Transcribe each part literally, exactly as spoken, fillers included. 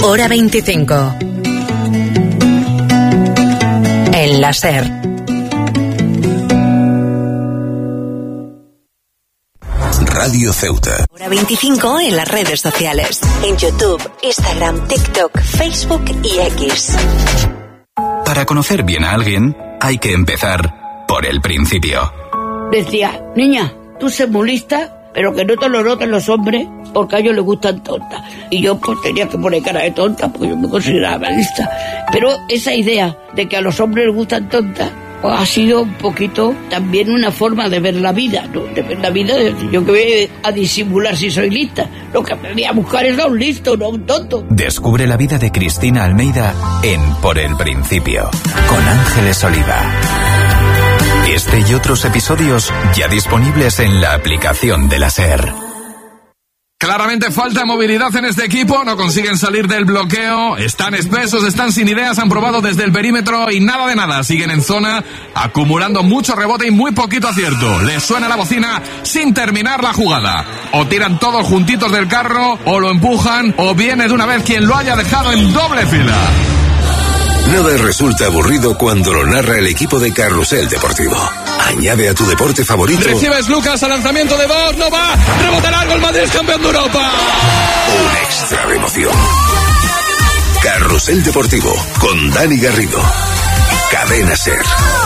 Hora veinticinco. En la SER. Radio Ceuta. Hora veinticinco en las redes sociales. En YouTube, Instagram, TikTok, Facebook y X. Para conocer bien a alguien, hay que empezar por el principio. Decía, niña, tú sé muy lista, pero que no te lo noten los hombres, porque a ellos les gustan tontas. Y yo pues tenía que poner cara de tonta, porque yo me consideraba lista. Pero esa idea de que a los hombres les gustan tontas, pues ha sido un poquito también una forma de ver la vida, ¿no? De ver la vida, yo que voy a disimular si soy lista. Lo que aprendí a buscar es a un listo, no a un tonto. Descubre la vida de Cristina Almeida en Por el Principio, con Ángeles Oliva. Este y otros episodios ya disponibles en la aplicación de la SER. Claramente falta movilidad en este equipo, no consiguen salir del bloqueo, están espesos, están sin ideas, han probado desde el perímetro y nada de nada, siguen en zona, acumulando mucho rebote y muy poquito acierto. Les suena la bocina sin terminar la jugada. O tiran todos juntitos del carro, o lo empujan, o viene de una vez quien lo haya dejado en doble fila. Nada resulta aburrido cuando lo narra el equipo de Carrusel Deportivo. Añade a tu deporte favorito. Recibes Lucas al lanzamiento de Bosch, no va, rebote largo, el Madrid es campeón de Europa. Un extra de emoción. Carrusel Deportivo con Dani Garrido. Cadena SER.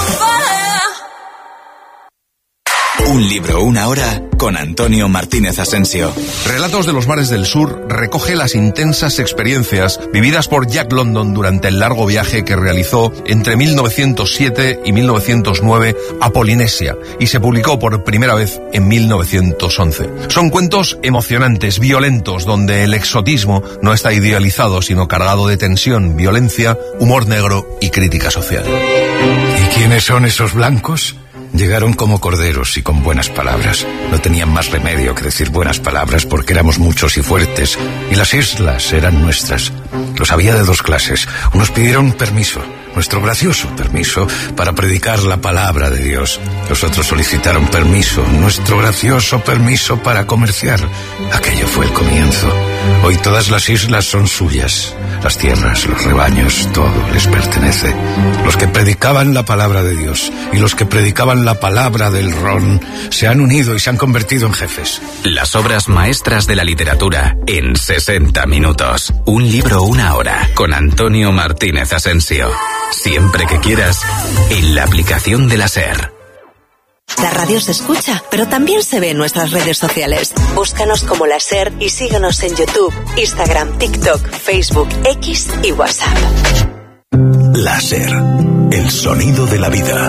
Un libro, una hora, con Antonio Martínez Asensio. Relatos de los mares del sur recoge las intensas experiencias vividas por Jack London durante el largo viaje que realizó entre mil novecientos siete y mil novecientos nueve a Polinesia y se publicó por primera vez en mil novecientos once. Son cuentos emocionantes, violentos, donde el exotismo no está idealizado, sino cargado de tensión, violencia, humor negro y crítica social. ¿Y quiénes son esos blancos? Llegaron como corderos y con buenas palabras. No tenían más remedio que decir buenas palabras porque éramos muchos y fuertes, y las islas eran nuestras. Los había de dos clases. Unos pidieron permiso, nuestro gracioso permiso, para predicar la palabra de Dios. Los otros solicitaron permiso, nuestro gracioso permiso para comerciar. Aquello fue el comienzo. Hoy todas las islas son suyas. Las tierras, los rebaños, todo les pertenece. Los que predicaban la palabra de Dios y los que predicaban la palabra del ron se han unido y se han convertido en jefes. Las obras maestras de la literatura en sesenta minutos. Un libro, una hora, con Antonio Martínez Asensio. Siempre que quieras, en la aplicación de la SER. La radio se escucha, pero también se ve en nuestras redes sociales. Búscanos como La SER y síguenos en YouTube, Instagram, TikTok, Facebook, X y WhatsApp. La SER, el sonido de la vida.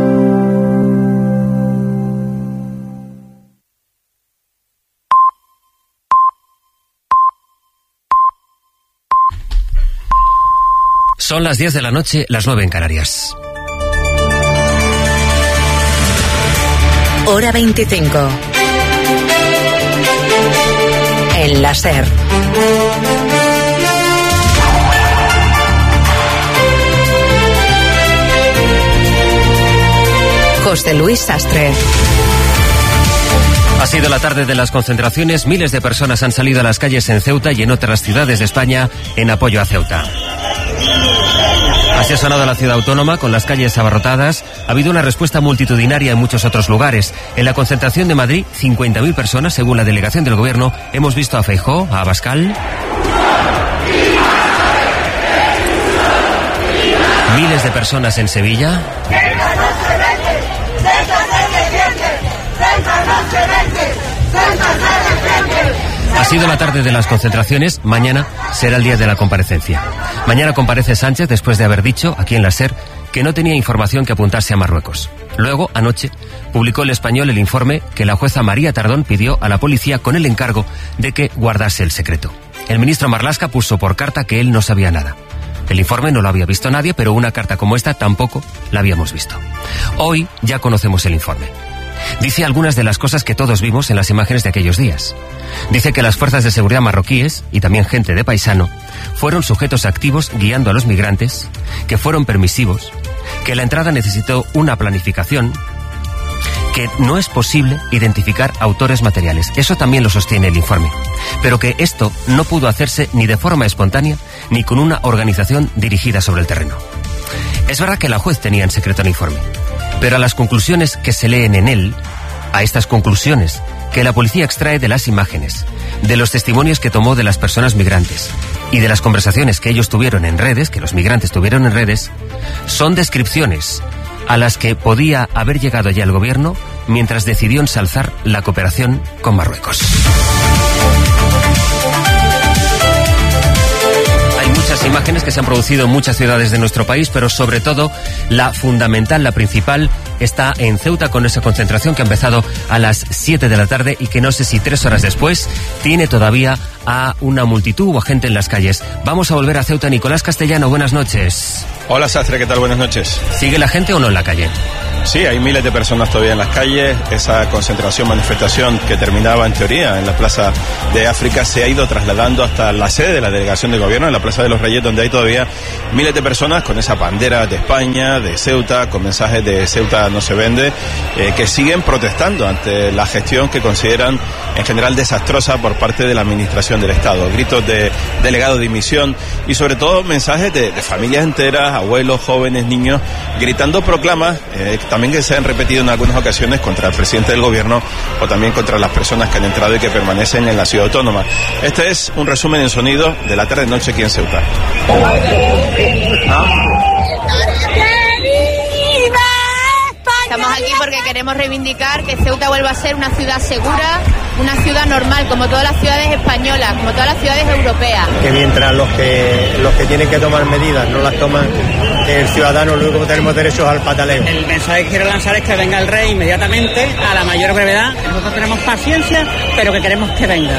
Son las diez de la noche, las nueve en Canarias. Hora veinticinco. En la SER. José Luis Sastre. Ha sido la tarde de las concentraciones. Miles de personas han salido a las calles en Ceuta y en otras ciudades de España en apoyo a Ceuta. Así ha sonado la ciudad autónoma, con las calles abarrotadas. Ha habido una respuesta multitudinaria en muchos otros lugares. En la concentración de Madrid, cincuenta mil personas, según la delegación del gobierno. Hemos visto a Feijóo, a Abascal. Miles de personas en Sevilla. Ha sido la tarde de las concentraciones. Mañana será el día de la comparecencia. Mañana comparece Sánchez después de haber dicho, aquí en la SER, que no tenía información que apuntarse a Marruecos. Luego, anoche, publicó El Español el informe que la jueza María Tardón pidió a la policía con el encargo de que guardase el secreto. El ministro Marlaska puso por carta que él no sabía nada. El informe no lo había visto nadie, pero una carta como esta tampoco la habíamos visto. Hoy ya conocemos el informe. Dice algunas de las cosas que todos vimos en las imágenes de aquellos días. Dice que las fuerzas de seguridad marroquíes, y también gente de paisano, fueron sujetos activos guiando a los migrantes, que fueron permisivos, que la entrada necesitó una planificación, que no es posible identificar autores materiales. Eso también lo sostiene el informe. Pero que esto no pudo hacerse ni de forma espontánea ni con una organización dirigida sobre el terreno. Es verdad que la juez tenía en secreto el informe, pero a las conclusiones que se leen en él, a estas conclusiones que la policía extrae de las imágenes, de los testimonios que tomó de las personas migrantes y de las conversaciones que ellos tuvieron en redes, que los migrantes tuvieron en redes, son descripciones a las que podía haber llegado ya el gobierno mientras decidió ensalzar la cooperación con Marruecos. Hay muchas imágenes que se han producido en muchas ciudades de nuestro país, pero sobre todo la fundamental, la principal, está en Ceuta con esa concentración que ha empezado a las siete de la tarde y que no sé si tres horas después tiene todavía a una multitud o a gente en las calles. Vamos a volver a Ceuta. Nicolás Castellano, buenas noches. Hola Sastre, ¿qué tal? Buenas noches. ¿Sigue la gente o no en la calle? Sí, hay miles de personas todavía en las calles. Esa concentración, manifestación que terminaba en teoría en la Plaza de África se ha ido trasladando hasta la sede de la delegación de gobierno, en la Plaza de los Reyes, donde hay todavía miles de personas con esa bandera de España, de Ceuta, con mensajes de Ceuta no se vende, eh, que siguen protestando ante la gestión que consideran en general desastrosa por parte de la administración del Estado. Gritos de delegado de dimisión y sobre todo mensajes de, de familias enteras, abuelos, jóvenes, niños, gritando proclamas, eh, también que se han repetido en algunas ocasiones contra el presidente del gobierno o también contra las personas que han entrado y que permanecen en la ciudad autónoma. Este es un resumen en sonido de la tarde-noche aquí en Ceuta. Estamos aquí porque queremos reivindicar que Ceuta vuelva a ser una ciudad segura, una ciudad normal, como todas las ciudades españolas, como todas las ciudades europeas. Que mientras los que los que tienen que tomar medidas no las toman, el ciudadano lo único que tenemos derecho es al pataleo. El mensaje que quiero lanzar es que venga el rey inmediatamente, a la mayor brevedad. Nosotros tenemos paciencia, pero que queremos que venga.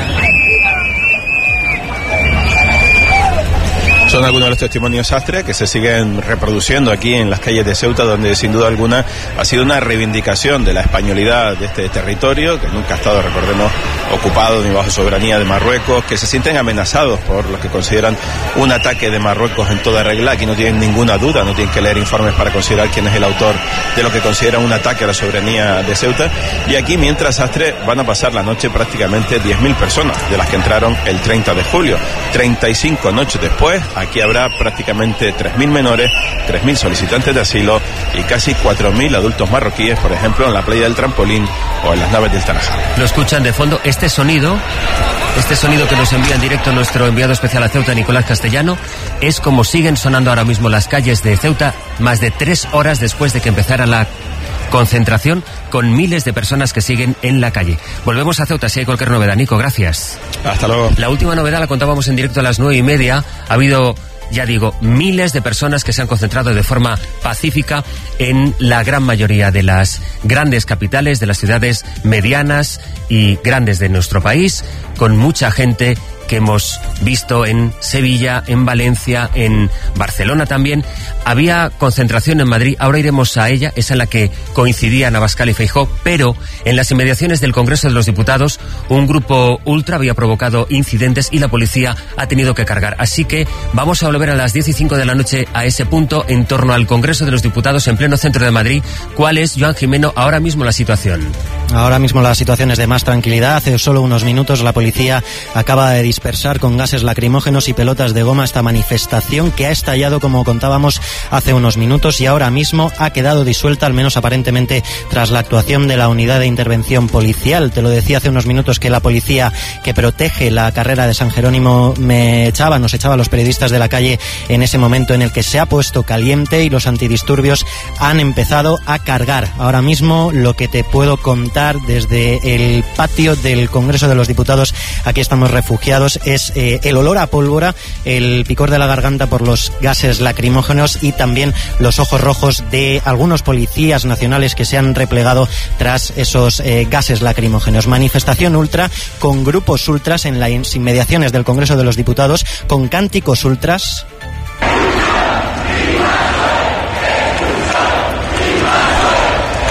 Son algunos de los testimonios Sastre que se siguen reproduciendo aquí en las calles de Ceuta, donde sin duda alguna ha sido una reivindicación de la españolidad de este territorio, que nunca ha estado, recordemos, ocupado ni bajo soberanía de Marruecos, que se sienten amenazados por lo que consideran un ataque de Marruecos en toda regla. Aquí no tienen ninguna duda, no tienen que leer informes para considerar quién es el autor de lo que consideran un ataque a la soberanía de Ceuta. Y aquí, mientras Sastre, van a pasar la noche prácticamente diez mil personas, de las que entraron el treinta de julio. treinta y cinco noches después, aquí habrá prácticamente tres mil menores, tres mil solicitantes de asilo y casi cuatro mil adultos marroquíes, por ejemplo, en la playa del Trampolín o en las naves del Tarajal. Lo escuchan de fondo. Este sonido, este sonido que nos envía en directo nuestro enviado especial a Ceuta, Nicolás Castellano, es como siguen sonando ahora mismo las calles de Ceuta, más de tres horas después de que empezara la concentración, con miles de personas que siguen en la calle. Volvemos a Ceuta si hay cualquier novedad. Nico, gracias. Hasta luego. La última novedad la contábamos en directo a las nueve y media. Ha habido, ya digo, miles de personas que se han concentrado de forma pacífica en la gran mayoría de las grandes capitales, de las ciudades medianas y grandes de nuestro país, con mucha gente que hemos visto en Sevilla, en Valencia, en Barcelona también. Había concentración en Madrid, ahora iremos a ella, es en la que coincidían Abascal y Feijóo, pero en las inmediaciones del Congreso de los Diputados un grupo ultra había provocado incidentes y la policía ha tenido que cargar. Así que vamos a volver a las diez y cinco de la noche a ese punto en torno al Congreso de los Diputados en pleno centro de Madrid. ¿Cuál es, Joan Jimeno, ahora mismo la situación? Ahora mismo la situación es de más tranquilidad. Hace solo unos minutos la policía acaba de dispersar con gases lacrimógenos y pelotas de goma esta manifestación que ha estallado, como contábamos hace unos minutos, y ahora mismo ha quedado disuelta, al menos aparentemente, tras la actuación de la unidad de intervención policial. Te lo decía hace unos minutos que la policía que protege la carrera de San Jerónimo me echaba, nos echaba a los periodistas de la calle en ese momento en el que se ha puesto caliente y los antidisturbios han empezado a cargar. Ahora mismo lo que te puedo contar desde el patio del Congreso de los Diputados, aquí estamos refugiados, es eh, el olor a pólvora, el picor de la garganta por los gases lacrimógenos y también los ojos rojos de algunos policías nacionales que se han replegado tras esos eh, gases lacrimógenos. Manifestación ultra con grupos ultras en las inmediaciones del Congreso de los Diputados, con cánticos ultras.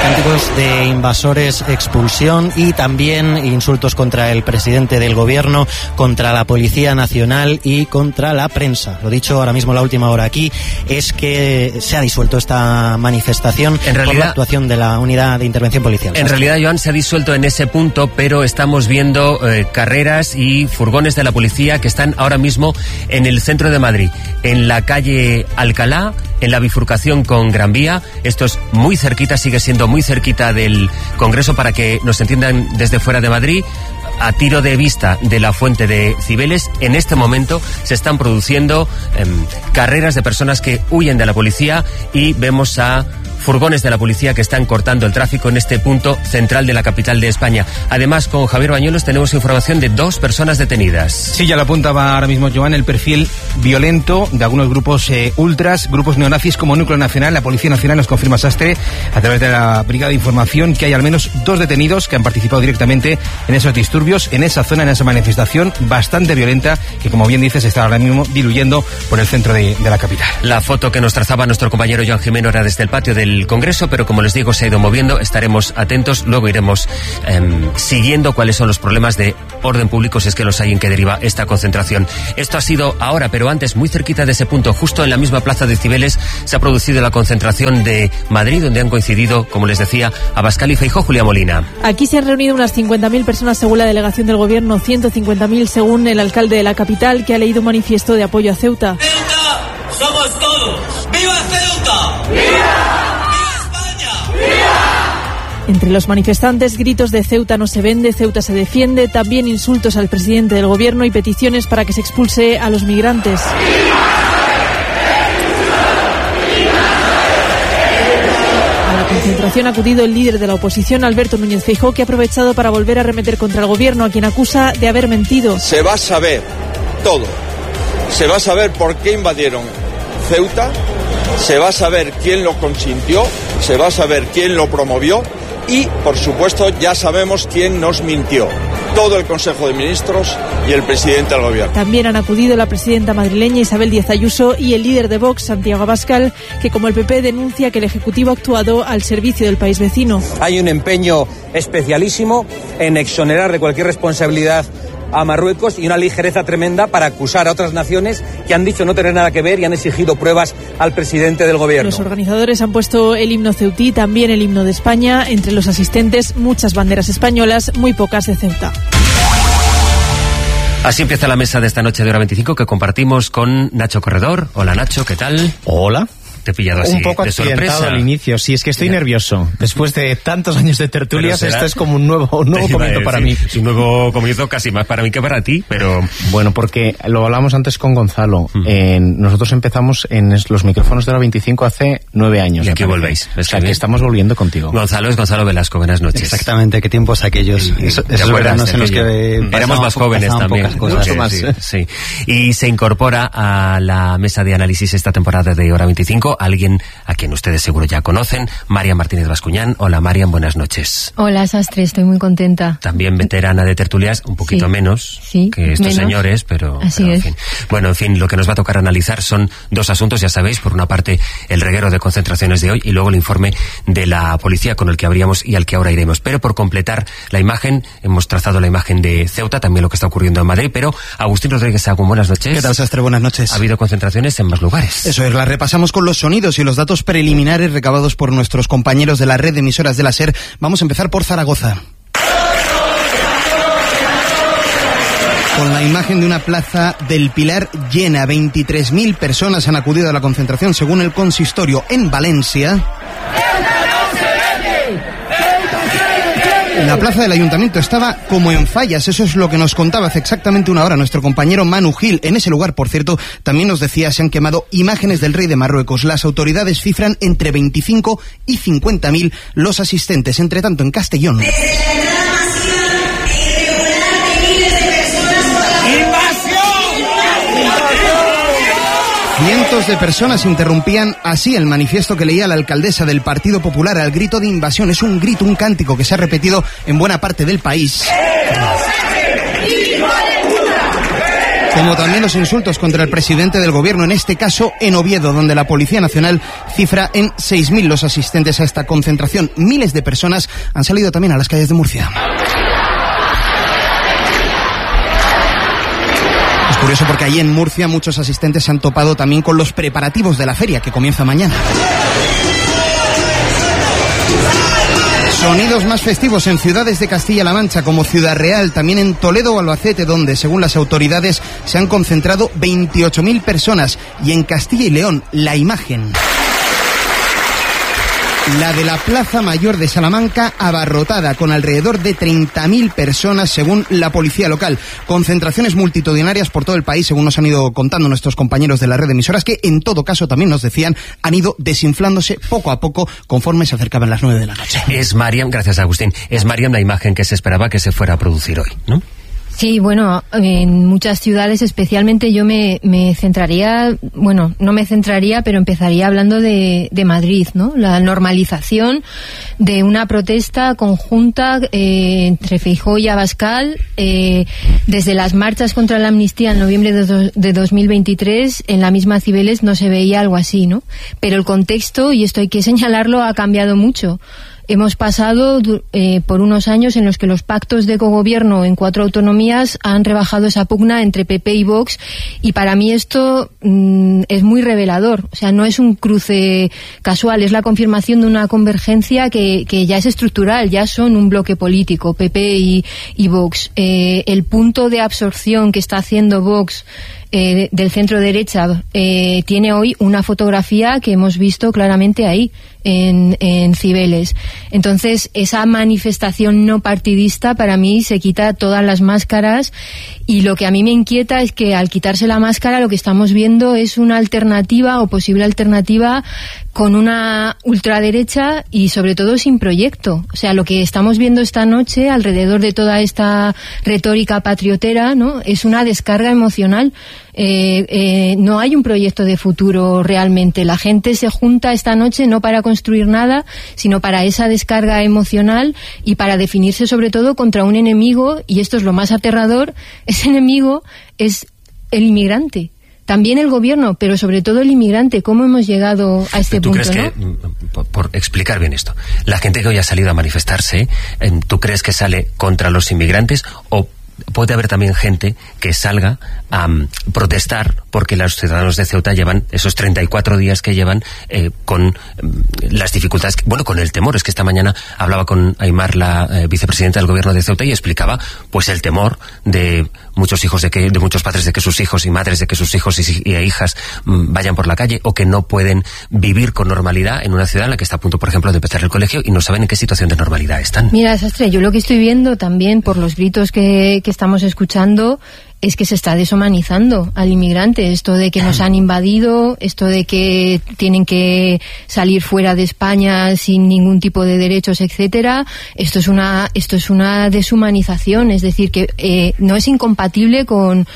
Cánticos de invasores, expulsión y también insultos contra el presidente del gobierno, contra la Policía Nacional y contra la prensa. Lo dicho, ahora mismo la última hora aquí es que se ha disuelto esta manifestación en realidad, por la actuación de la Unidad de Intervención Policial. En realidad, Joan, se ha disuelto en ese punto, pero estamos viendo eh, carreras y furgones de la policía que están ahora mismo en el centro de Madrid, en la calle Alcalá, en la bifurcación con Gran Vía. Esto es muy cerquita, sigue siendo muy cerquita del Congreso, para que nos entiendan desde fuera de Madrid. A tiro de vista de la Fuente de Cibeles, en este momento se están produciendo eh, carreras de personas que huyen de la policía, y vemos a furgones de la policía que están cortando el tráfico en este punto central de la capital de España. Además, con Javier Bañuelos tenemos información de dos personas detenidas. Sí, ya lo apuntaba ahora mismo Joan, el perfil violento de algunos grupos eh, ultras, grupos neonazis como Núcleo Nacional. La Policía Nacional nos confirma, Sastre, a través de la Brigada de Información, que hay al menos dos detenidos que han participado directamente en esos disturbios, en esa zona, en esa manifestación bastante violenta que, como bien dices, está ahora mismo diluyendo por el centro de, de la capital. La foto que nos trazaba nuestro compañero Joan Jimeno era desde el patio del Congreso, pero como les digo, se ha ido moviendo. Estaremos atentos, luego iremos eh, siguiendo cuáles son los problemas de orden público, si es que los hay, en que deriva esta concentración. Esto ha sido ahora, pero antes, muy cerquita de ese punto, justo en la misma plaza de Cibeles, se ha producido la concentración de Madrid, donde han coincidido, como les decía, Abascal y Feijóo. Julia Molina. Aquí se han reunido unas cincuenta mil personas según la delegación del Gobierno, ciento cincuenta mil según el alcalde de la capital, que ha leído un manifiesto de apoyo a Ceuta. ¡Ceuta somos todos! ¡Viva Ceuta! ¡Viva! Entre los manifestantes, gritos de Ceuta no se vende, Ceuta se defiende, también insultos al presidente del gobierno y peticiones para que se expulse a los migrantes. A la concentración ha acudido el líder de la oposición, Alberto Núñez Feijóo, que ha aprovechado para volver a arremeter contra el gobierno, a quien acusa de haber mentido. Se va a saber todo. Se va a saber por qué invadieron Ceuta, se va a saber quién lo consintió, se va a saber quién lo promovió y, por supuesto, ya sabemos quién nos mintió. Todo el Consejo de Ministros y el presidente del Gobierno. También han acudido la presidenta madrileña Isabel Díaz Ayuso y el líder de Vox, Santiago Abascal, que, como el P P, denuncia que el Ejecutivo ha actuado al servicio del país vecino. Hay un empeño especialísimo en exonerar de cualquier responsabilidad a Marruecos y una ligereza tremenda para acusar a otras naciones que han dicho no tener nada que ver y han exigido pruebas al presidente del gobierno. Los organizadores han puesto el himno ceutí, también el himno de España. Entre los asistentes, muchas banderas españolas, muy pocas de Ceuta. Así empieza la mesa de esta noche de Hora veinticinco, que compartimos con Nacho Corredor. Hola, Nacho, ¿qué tal? Hola. Te he pillado así, un poco de sorpresa al inicio, sí, es que estoy Mira. nervioso. Después de tantos años de tertulias, esto es como un nuevo, un nuevo comienzo para mí. Es un nuevo comienzo casi más para mí que para ti, pero... Bueno, porque lo hablamos antes con Gonzalo. Mm. Eh, nosotros empezamos en los micrófonos de Hora veinticinco hace nueve años. Y aquí volvéis. O sea, que estamos volviendo contigo. Gonzalo es Gonzalo Velasco, buenas noches. Exactamente, qué tiempos aquellos. Y, Eso, esos veranos en los que... Éramos más jóvenes también. Cosas. Mucho más. Sí, sí. Y se incorpora a la mesa de análisis esta temporada de Hora veinticinco alguien a quien ustedes seguro ya conocen, Marian Martínez Bascuñán. Hola, Marian, buenas noches. Hola, Sastre, estoy muy contenta. También veterana de tertulias, un poquito sí, menos sí, que estos menos. señores, pero, Así pero en es. fin. Bueno, en fin, lo que nos va a tocar analizar son dos asuntos, ya sabéis, por una parte el reguero de concentraciones de hoy y luego el informe de la policía con el que abríamos y al que ahora iremos. Pero por completar la imagen, hemos trazado la imagen de Ceuta, también lo que está ocurriendo en Madrid, pero Agustín Rodríguez Sagún, buenas noches. ¿Qué tal, Sastre? Buenas noches. Ha habido concentraciones en más lugares. Eso es, las repasamos con los sonidos y los datos preliminares recabados por nuestros compañeros de la red de emisoras de la SER. Vamos a empezar por Zaragoza. Con la imagen de una plaza del Pilar llena, veintitrés mil personas han acudido a la concentración según el consistorio. En Valencia, la plaza del ayuntamiento estaba como en fallas, eso es lo que nos contaba hace exactamente una hora nuestro compañero Manu Gil. En ese lugar, por cierto, también nos decía, se han quemado imágenes del rey de Marruecos. Las autoridades cifran entre veinticinco y cincuenta mil los asistentes. Entre tanto, en Castellón, cientos de personas interrumpían así el manifiesto que leía la alcaldesa del Partido Popular al grito de invasión. Es un grito, un cántico que se ha repetido en buena parte del país. Como también los insultos contra el presidente del gobierno, en este caso en Oviedo, donde la Policía Nacional cifra en seis mil los asistentes a esta concentración. Miles de personas han salido también a las calles de Murcia. Es curioso porque allí en Murcia muchos asistentes se han topado también con los preparativos de la feria que comienza mañana. Sonidos más festivos en ciudades de Castilla-La Mancha como Ciudad Real, también en Toledo o Albacete, donde según las autoridades se han concentrado veintiocho mil personas, y en Castilla y León la imagen, la de la Plaza Mayor de Salamanca, abarrotada con alrededor de treinta mil personas según la policía local. Concentraciones multitudinarias por todo el país, según nos han ido contando nuestros compañeros de la red de emisoras, que en todo caso también nos decían han ido desinflándose poco a poco conforme se acercaban las nueve de la noche. Es Mariam, gracias Agustín, es Mariam la imagen que se esperaba que se fuera a producir hoy, ¿no? Sí, bueno, en muchas ciudades, especialmente yo me, me centraría, bueno, no me centraría, pero empezaría hablando de, de Madrid, ¿no? La normalización de una protesta conjunta eh, entre Feijóo y Abascal, eh, desde las marchas contra la amnistía en noviembre de, do, de dos mil veintitrés, en la misma Cibeles no se veía algo así, ¿no? Pero el contexto, y esto hay que señalarlo, ha cambiado mucho. Hemos pasado eh, por unos años en los que los pactos de cogobierno en cuatro autonomías han rebajado esa pugna entre P P y Vox, y para mí esto mm, es muy revelador. O sea, no es un cruce casual, es la confirmación de una convergencia que, que ya es estructural, ya son un bloque político, P P y, y Vox. Eh, el punto de absorción que está haciendo Vox Eh, del centro derecha eh, tiene hoy una fotografía que hemos visto claramente ahí en, en Cibeles. Entonces esa manifestación no partidista para mí se quita todas las máscaras, y lo que a mí me inquieta es que al quitarse la máscara lo que estamos viendo es una alternativa o posible alternativa con una ultraderecha y sobre todo sin proyecto. O sea, lo que estamos viendo esta noche alrededor de toda esta retórica patriotera, ¿no?, es una descarga emocional. Eh, eh, no hay un proyecto de futuro realmente. La gente se junta esta noche no para construir nada, sino para esa descarga emocional y para definirse sobre todo contra un enemigo, y esto es lo más aterrador. Ese enemigo es el inmigrante. También el gobierno, pero sobre todo el inmigrante. ¿Cómo hemos llegado a este ¿Tú punto? crees ¿no? que, por, por explicar bien esto, la gente que hoy ha salido a manifestarse, ¿tú crees que sale contra los inmigrantes, o puede haber también gente que salga a um, protestar porque los ciudadanos de Ceuta llevan esos treinta y cuatro días que llevan eh, con um, las dificultades, bueno, con el temor? Es que esta mañana hablaba con Aymar, la eh, vicepresidenta del gobierno de Ceuta, y explicaba pues el temor de muchos hijos, de que de muchos padres, de que sus hijos y madres, de que sus hijos y, y hijas um, vayan por la calle, o que no pueden vivir con normalidad en una ciudad en la que está a punto, por ejemplo, de empezar el colegio, y no saben en qué situación de normalidad están. Mira, Sastre, yo lo que estoy viendo también por los gritos que, que estamos escuchando es que se está deshumanizando al inmigrante. Esto de que nos han invadido, esto de que tienen que salir fuera de España sin ningún tipo de derechos, etcétera. Esto es una, esto es una deshumanización. Es decir, que eh, no es incompatible con,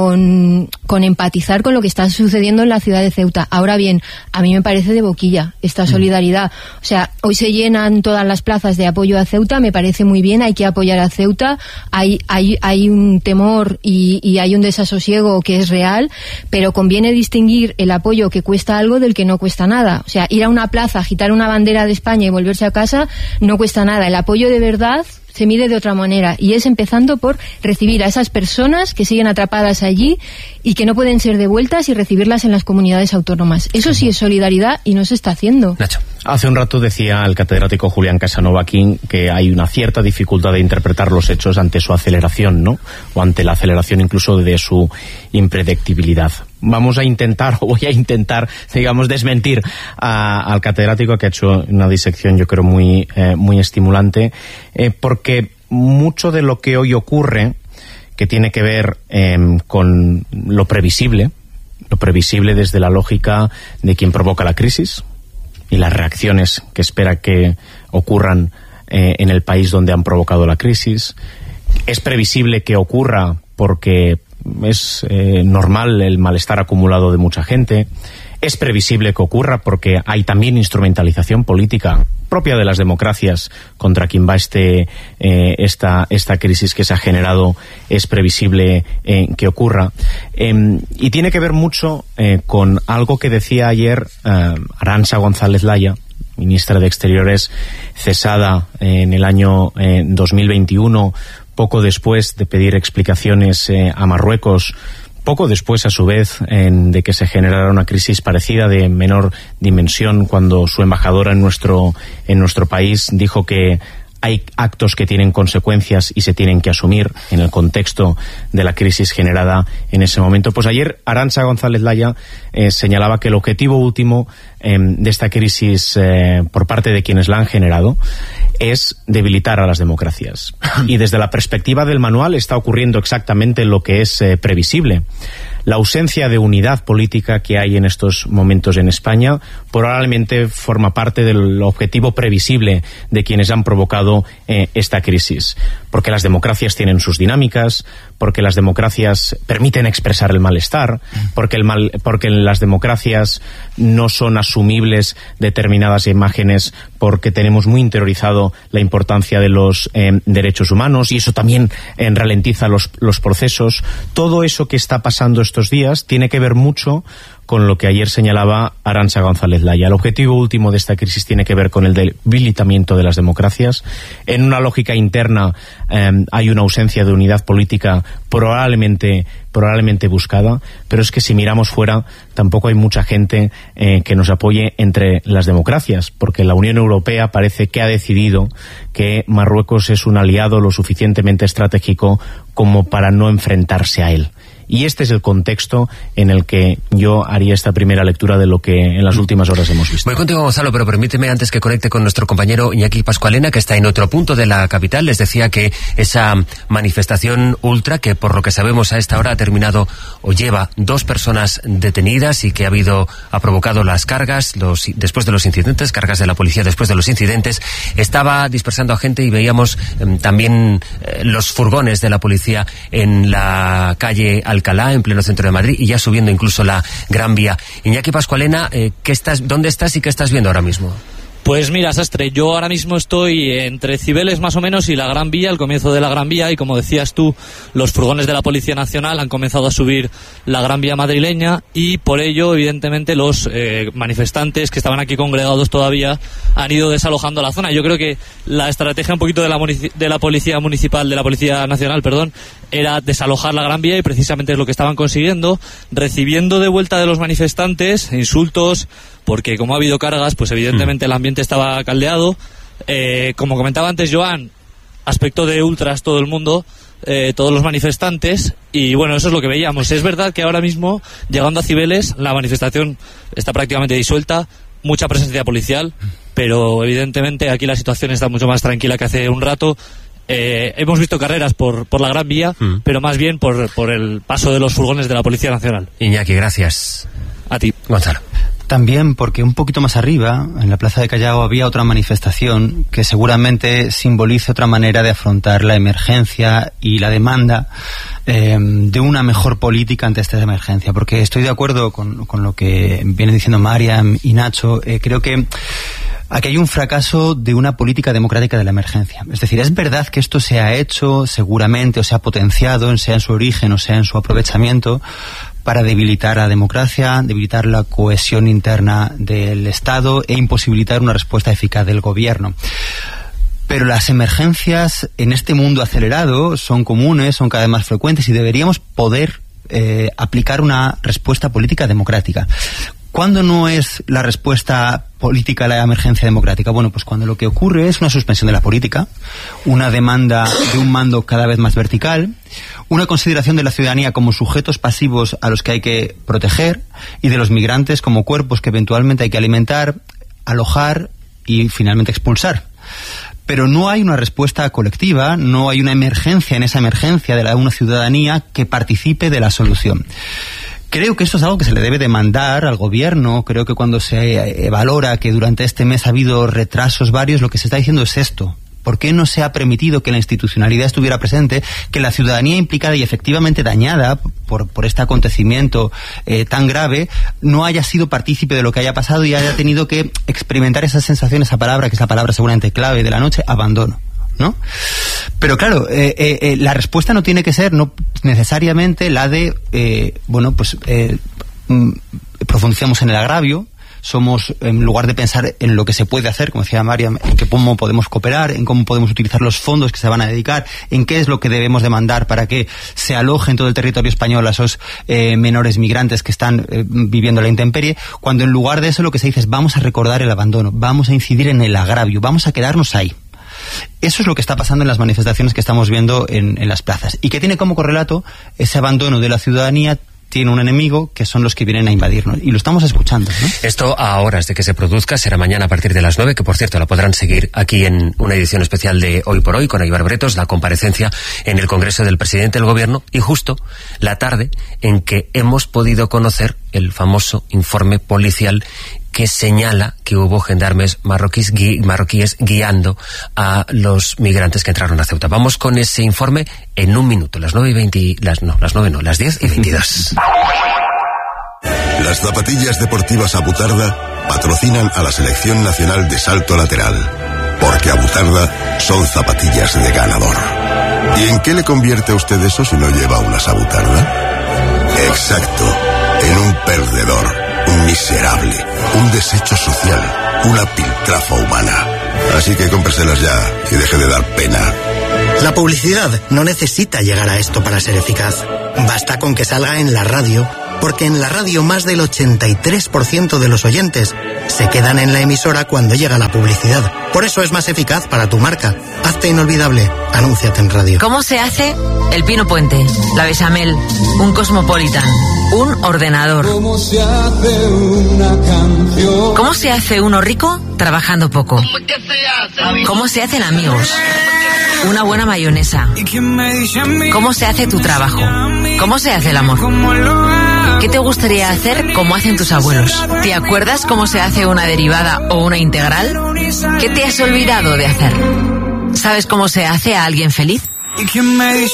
con, con empatizar con lo que está sucediendo en la ciudad de Ceuta. Ahora bien, a mí me parece de boquilla esta solidaridad. O sea, hoy se llenan todas las plazas de apoyo a Ceuta, me parece muy bien, hay que apoyar a Ceuta. Hay, hay, hay un temor y Y, y hay un desasosiego que es real, pero conviene distinguir el apoyo que cuesta algo del que no cuesta nada. O sea, ir a una plaza, agitar una bandera de España y volverse a casa no cuesta nada. El apoyo de verdad se mide de otra manera, y es empezando por recibir a esas personas que siguen atrapadas allí y que no pueden ser devueltas, y recibirlas en las comunidades autónomas. Eso sí es solidaridad y no se está haciendo. Nacho. Hace un rato decía el catedrático Julián Casanova King que hay una cierta dificultad de interpretar los hechos ante su aceleración, ¿no? O ante la aceleración incluso de su impredictibilidad. Vamos a intentar, o voy a intentar, digamos, desmentir a, al catedrático, que ha hecho una disección, yo creo, muy, eh, muy estimulante, eh, porque mucho de lo que hoy ocurre, que tiene que ver eh, con lo previsible, lo previsible desde la lógica de quien provoca la crisis y las reacciones que espera que ocurran eh, en el país donde han provocado la crisis. Es previsible que ocurra porque es eh, normal el malestar acumulado de mucha gente. Es previsible que ocurra porque hay también instrumentalización política propia de las democracias contra quien va este, eh, esta, esta crisis que se ha generado. Es previsible eh, que ocurra. Eh, y tiene que ver mucho eh, con algo que decía ayer eh, Arantxa González Laya, ministra de Exteriores, cesada eh, en el año eh, dos mil veintiuno, poco después de pedir explicaciones eh, a Marruecos, poco después, a su vez, en, de que se generara una crisis parecida de menor dimensión, cuando su embajadora en nuestro, en nuestro país dijo que hay actos que tienen consecuencias y se tienen que asumir en el contexto de la crisis generada en ese momento. Pues ayer Arantxa González Laya eh, señalaba que el objetivo último eh, de esta crisis eh, por parte de quienes la han generado es debilitar a las democracias. Y desde la perspectiva del manual está ocurriendo exactamente lo que es eh, previsible. La ausencia de unidad política que hay en estos momentos en España probablemente forma parte del objetivo previsible de quienes han provocado eh, esta crisis. Porque las democracias tienen sus dinámicas, porque las democracias permiten expresar el malestar, porque, el mal, porque en las democracias no son asumibles determinadas imágenes, porque tenemos muy interiorizado la importancia de los eh, derechos humanos, y eso también eh, ralentiza los, los procesos. Todo eso que está pasando estos días tiene que ver mucho con lo que ayer señalaba Arantxa González Laya. El objetivo último de esta crisis tiene que ver con el debilitamiento de las democracias. En una lógica interna eh, hay una ausencia de unidad política probablemente probablemente buscada, pero es que si miramos fuera tampoco hay mucha gente eh, que nos apoye entre las democracias, porque la Unión Europea parece que ha decidido que Marruecos es un aliado lo suficientemente estratégico como para no enfrentarse a él. Y este es el contexto en el que yo haría esta primera lectura de lo que en las últimas horas hemos visto. Voy contigo, Gonzalo, pero permíteme antes que conecte con nuestro compañero Iñaki Pascualena, que está en otro punto de la capital. Les decía que esa manifestación ultra, que por lo que sabemos a esta hora ha terminado o lleva dos personas detenidas y que ha habido ha provocado las cargas los, después de los incidentes, cargas de la policía después de los incidentes, estaba dispersando a gente y veíamos eh, también eh, los furgones de la policía en la calle Alcalá, en pleno centro de Madrid, y ya subiendo incluso la Gran Vía. Iñaki Pascualena, eh, ¿qué estás, ¿dónde estás y qué estás viendo ahora mismo? Pues mira, Sastre, yo ahora mismo estoy entre Cibeles más o menos y la Gran Vía, el comienzo de la Gran Vía, y como decías tú, los furgones de la Policía Nacional han comenzado a subir la Gran Vía madrileña, y por ello, evidentemente, los eh, manifestantes que estaban aquí congregados todavía han ido desalojando la zona. Yo creo que la estrategia un poquito de la, de la Policía Municipal, de la Policía Nacional, perdón, era desalojar la Gran Vía, y precisamente es lo que estaban consiguiendo, recibiendo de vuelta de los manifestantes insultos, porque como ha habido cargas, pues evidentemente el ambiente estaba caldeado. Eh, como comentaba antes Joan, aspecto de ultras todo el mundo, eh, todos los manifestantes, y bueno, eso es lo que veíamos. Es verdad que ahora mismo, llegando a Cibeles, la manifestación está prácticamente disuelta, mucha presencia policial, pero evidentemente aquí la situación está mucho más tranquila que hace un rato. Eh, hemos visto carreras por, por la Gran Vía, mm. pero más bien por, por el paso de los furgones de la Policía Nacional. Iñaki, gracias. A ti. Gonzalo. También porque un poquito más arriba, en la Plaza de Callao, había otra manifestación que seguramente simbolice otra manera de afrontar la emergencia y la demanda eh, de una mejor política ante esta emergencia. Porque estoy de acuerdo con, con lo que vienen diciendo Mariam y Nacho. Eh, creo que aquí hay un fracaso de una política democrática de la emergencia. Es decir, es verdad que esto se ha hecho seguramente, o se ha potenciado, sea en su origen o sea en su aprovechamiento, para debilitar la democracia, debilitar la cohesión interna del Estado e imposibilitar una respuesta eficaz del gobierno. Pero las emergencias en este mundo acelerado son comunes, son cada vez más frecuentes, y deberíamos poder eh, aplicar una respuesta política democrática. ¿Cuándo no es la respuesta política a la emergencia democrática? Bueno, pues cuando lo que ocurre es una suspensión de la política, una demanda de un mando cada vez más vertical, una consideración de la ciudadanía como sujetos pasivos a los que hay que proteger, y de los migrantes como cuerpos que eventualmente hay que alimentar, alojar y finalmente expulsar. Pero no hay una respuesta colectiva, no hay una emergencia en esa emergencia de la, una ciudadanía que participe de la solución. Creo que esto es algo que se le debe demandar al gobierno. Creo que cuando se valora que durante este mes ha habido retrasos varios, lo que se está diciendo es esto. ¿Por qué no se ha permitido que la institucionalidad estuviera presente, que la ciudadanía implicada y efectivamente dañada por, por este acontecimiento eh, tan grave no haya sido partícipe de lo que haya pasado y haya tenido que experimentar esa sensación, esa palabra, que es la palabra seguramente clave de la noche, abandono, ¿no? Pero claro, eh, eh, eh, la respuesta no tiene que ser no necesariamente la de, eh, bueno, pues eh, mm, profundizamos en el agravio, somos, en lugar de pensar en lo que se puede hacer, como decía Mariam, en que cómo podemos cooperar, en cómo podemos utilizar los fondos que se van a dedicar, en qué es lo que debemos demandar para que se aloje en todo el territorio español a esos eh, menores migrantes que están eh, viviendo la intemperie, cuando en lugar de eso lo que se dice es vamos a recordar el abandono, vamos a incidir en el agravio, vamos a quedarnos ahí. Eso es lo que está pasando en las manifestaciones que estamos viendo en, en las plazas y que tiene como correlato ese abandono de la ciudadanía. Tiene un enemigo que son los que vienen a invadirnos y lo estamos escuchando, ¿no? Esto a horas de que se produzca será mañana a partir de las nueve, que por cierto la podrán seguir aquí en una edición especial de Hoy por Hoy con Aybar Bretos, la comparecencia en el Congreso del Presidente del Gobierno y justo la tarde en que hemos podido conocer el famoso informe policial que señala que hubo gendarmes marroquíes, gui, marroquíes guiando a los migrantes que entraron a Ceuta. Vamos con ese informe en un minuto, las nueve y veinte, las, no, las nueve no, las diez y veintidós. Las zapatillas deportivas Abutarda patrocinan a la Selección Nacional de Salto Lateral, porque Abutarda son zapatillas de ganador. ¿Y en qué le convierte a usted eso si no lleva unas Abutarda? Exacto, en un perdedor. Un miserable, un desecho social, una piltrafa humana. Así que cómpreselas ya y deje de dar pena. La publicidad no necesita llegar a esto para ser eficaz. Basta con que salga en la radio, porque en la radio más del ochenta y tres por ciento de los oyentes se quedan en la emisora cuando llega la publicidad. Por eso es más eficaz para tu marca. Hazte inolvidable. Anúnciate en radio. ¿Cómo se hace el pino puente, la bechamel, un Cosmopolitan, un ordenador? ¿Cómo se hace una canción? ¿Cómo se hace uno rico trabajando poco? ¿Cómo se hacen amigos? Una buena mayonesa. ¿Cómo se hace tu trabajo? ¿Cómo se hace el amor? ¿Qué te gustaría hacer como hacen tus abuelos? ¿Te acuerdas cómo se hace una derivada o una integral? ¿Qué te has olvidado de hacer? ¿Sabes cómo se hace a alguien feliz?